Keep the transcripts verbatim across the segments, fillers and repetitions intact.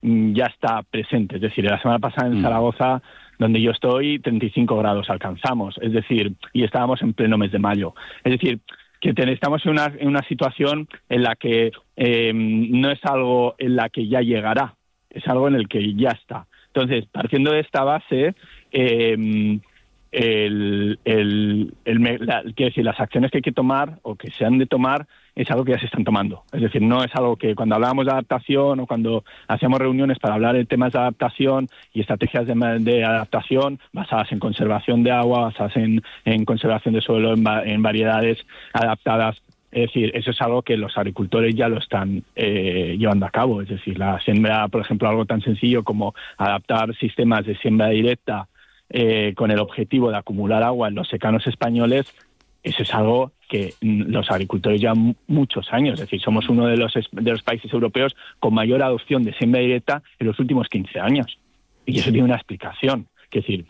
ya está presente. Es decir, la semana pasada en Zaragoza, donde yo estoy, treinta y cinco grados alcanzamos. Es decir, y estábamos en pleno mes de mayo. Es decir, que ten, estamos en una, en una situación en la que eh, no es algo en la que ya llegará, es algo en el que ya está. Entonces, partiendo de esta base, eh, el, el, el, la, quiero decir, las acciones que hay que tomar o que se han de tomar es algo que ya se están tomando. Es decir, no es algo que cuando hablábamos de adaptación o cuando hacíamos reuniones para hablar de temas de adaptación y estrategias de, de adaptación basadas en conservación de agua, basadas en, en conservación de suelo, en, en variedades adaptadas. Es decir, eso es algo que los agricultores ya lo están eh, llevando a cabo. Es decir, la siembra, por ejemplo, algo tan sencillo como adaptar sistemas de siembra directa eh, con el objetivo de acumular agua en los secanos españoles, eso es algo que los agricultores llevan muchos años. Es decir, somos uno de los, de los países europeos con mayor adopción de siembra directa en los últimos quince años. Y eso tiene una explicación. Es decir,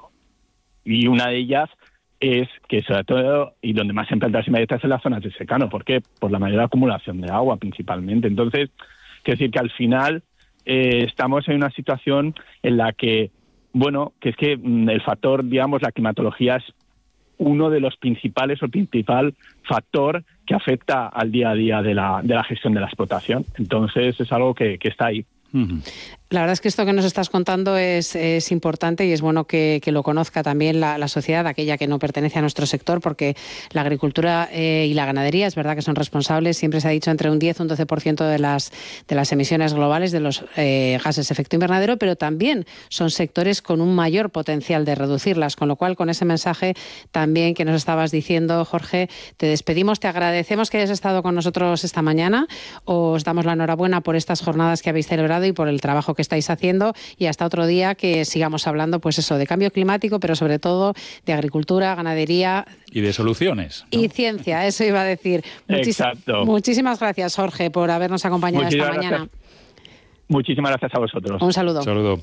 y una de ellas es que sobre todo, y donde más se implanta la siembra directa es en las zonas de secano. ¿Por qué? Por la mayor acumulación de agua principalmente. Entonces, quiero decir que al final eh, estamos en una situación en la que, bueno, que es que mm, el factor, digamos, la climatología es uno de los principales o el principal factor que afecta al día a día de la, de la gestión de la explotación. Entonces, es algo que, que está ahí. Uh-huh. La verdad es que esto que nos estás contando es, es importante y es bueno que, que lo conozca también la, la sociedad, aquella que no pertenece a nuestro sector, porque la agricultura eh, y la ganadería es verdad que son responsables, siempre se ha dicho, entre un diez y un doce por ciento de las, de las emisiones globales de los eh, gases de efecto invernadero, pero también son sectores con un mayor potencial de reducirlas, con lo cual con ese mensaje también que nos estabas diciendo, Jorge, te despedimos, te agradecemos que hayas estado con nosotros esta mañana, os damos la enhorabuena por estas jornadas que habéis celebrado y por el trabajo que estáis haciendo, y hasta otro día que sigamos hablando, pues eso, de cambio climático, pero sobre todo de agricultura, ganadería y de soluciones, ¿no? Y ciencia, eso iba a decir. Muchis- Exacto. Muchísimas gracias, Jorge, por habernos acompañado Muchísimas esta gracias. mañana. Muchísimas gracias a vosotros. Un saludo. Un saludo.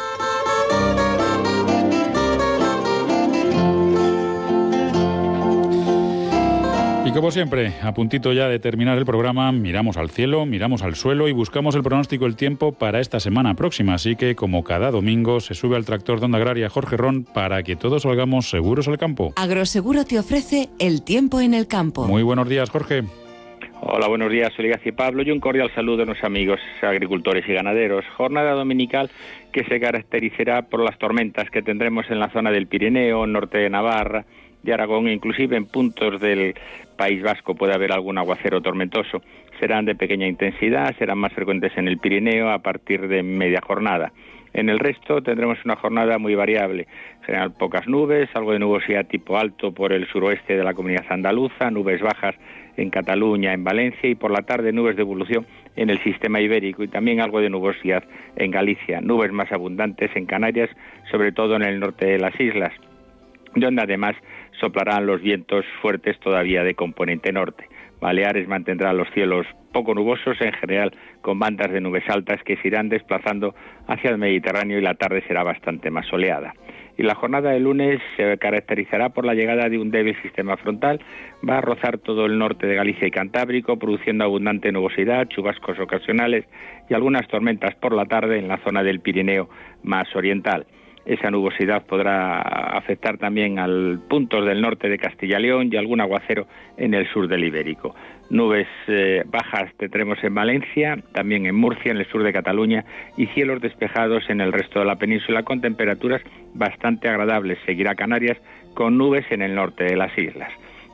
Y como siempre, a puntito ya de terminar el programa, miramos al cielo, miramos al suelo y buscamos el pronóstico del tiempo para esta semana próxima. Así que, como cada domingo, se sube al tractor de Onda Agraria Jorge Ron para que todos salgamos seguros al campo. Agroseguro te ofrece el tiempo en el campo. Muy buenos días, Jorge. Hola, buenos días, soy Ignacio Pablo y un cordial saludo a nuestros amigos agricultores y ganaderos. Jornada dominical que se caracterizará por las tormentas que tendremos en la zona del Pirineo, norte de Navarra, de Aragón e inclusive en puntos del País Vasco puede haber algún aguacero tormentoso. Serán de pequeña intensidad, serán más frecuentes en el Pirineo a partir de media jornada. En el resto tendremos una jornada muy variable. En general pocas nubes, algo de nubosidad tipo alto por el suroeste de la comunidad andaluza, nubes bajas en Cataluña, en Valencia y por la tarde nubes de evolución en el sistema ibérico y también algo de nubosidad en Galicia. Nubes más abundantes en Canarias, sobre todo en el norte de las islas, donde además soplarán los vientos fuertes todavía de componente norte. Baleares mantendrá los cielos poco nubosos, en general con bandas de nubes altas que se irán desplazando hacia el Mediterráneo y la tarde será bastante más soleada. Y la jornada de lunes se caracterizará por la llegada de un débil sistema frontal, va a rozar todo el norte de Galicia y Cantábrico, produciendo abundante nubosidad, chubascos ocasionales y algunas tormentas por la tarde en la zona del Pirineo más oriental. Esa nubosidad podrá afectar también a puntos del norte de Castilla y León y algún aguacero en el sur del Ibérico. Nubes eh, bajas tendremos en Valencia, también en Murcia, en el sur de Cataluña, y cielos despejados en el resto de la península con temperaturas bastante agradables. Seguirá Canarias con nubes en el norte de las islas.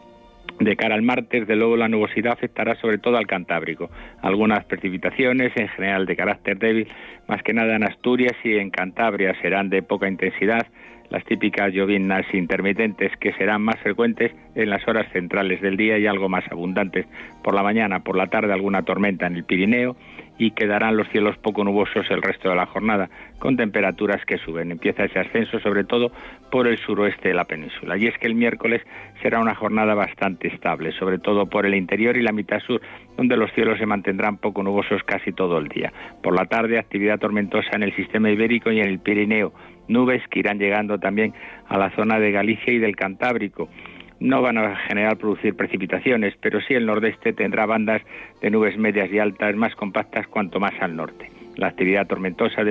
De cara al martes, de luego, la nubosidad afectará sobre todo al Cantábrico. Algunas precipitaciones, en general de carácter débil, más que nada en Asturias y en Cantabria, serán de poca intensidad. Las típicas lloviznas intermitentes que serán más frecuentes en las horas centrales del día y algo más abundantes por la mañana. Por la tarde alguna tormenta en el Pirineo y quedarán los cielos poco nubosos el resto de la jornada, con temperaturas que suben. Empieza ese ascenso sobre todo por el suroeste de la península. Y es que el miércoles será una jornada bastante estable, sobre todo por el interior y la mitad sur, donde los cielos se mantendrán poco nubosos casi todo el día. Por la tarde, actividad tormentosa en el sistema ibérico y en el Pirineo. Nubes que irán llegando también a la zona de Galicia y del Cantábrico. No van a generar producir precipitaciones, pero sí el nordeste tendrá bandas de nubes medias y altas más compactas cuanto más al norte. La actividad tormentosa de